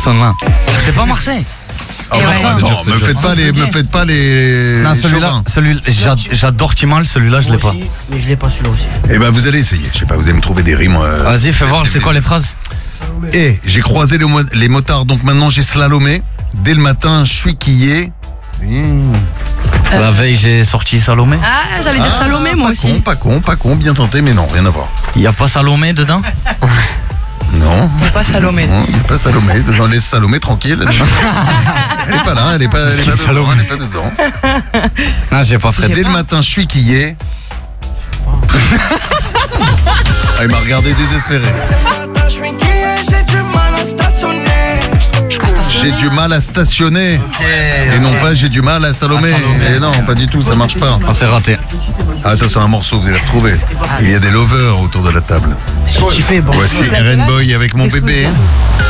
personne là. C'est pas Marseille. Ah bah, attends, me faites pas les. Non, celui-là, j'adore Timal, celui-là je l'ai pas. Mais je l'ai pas celui-là aussi. Eh ben vous allez essayer, je sais pas, vous allez me trouver des rimes. Vas-y, fais voir, c'est quoi les phrases? J'ai croisé les motards, donc maintenant j'ai slalomé. Dès le matin, je suis quillé. La veille, j'ai sorti Salomé. Ah, j'allais dire Salomé, moi aussi. Pas con, bien tenté, mais non, rien à voir. Il y a pas Salomé dedans? Non. Il n'y a pas Salomé. Non, il n'y a pas Salomé. Dedans, laisse Salomé tranquille. Elle est pas là, elle est pas dedans. Non, j'ai pas fait. Dès le matin, je suis quillé. Il m'a regardé désespéré. J'ai du mal à stationner. Et non pas j'ai du mal à Salomé. Et non, pas du tout, ça marche pas. Ah, c'est raté. Ah, ça c'est un morceau, vous allez le retrouver. Il y a des lovers autour de la table. Si tu fais bon. Voici RN Boy avec mon bébé.